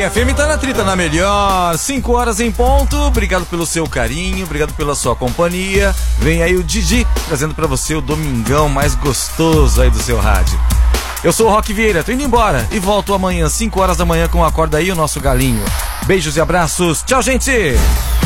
FM tá na trita, na melhor. 5 horas em ponto. Obrigado pelo seu carinho, obrigado pela sua companhia. Vem aí o Didi trazendo pra você o domingão mais gostoso aí do seu rádio. Eu sou o Roque Vieira, tô indo embora e volto amanhã, 5 horas da manhã com o Acorda Aí, o nosso galinho. Beijos e abraços. Tchau, gente!